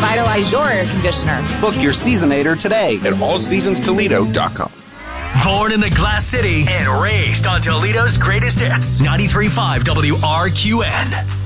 revitalize your air conditioner. Book your Seasonator today at allseasonstoledo.com. Born in the Glass City and raised on Toledo's greatest hits. 93.5 WRQN.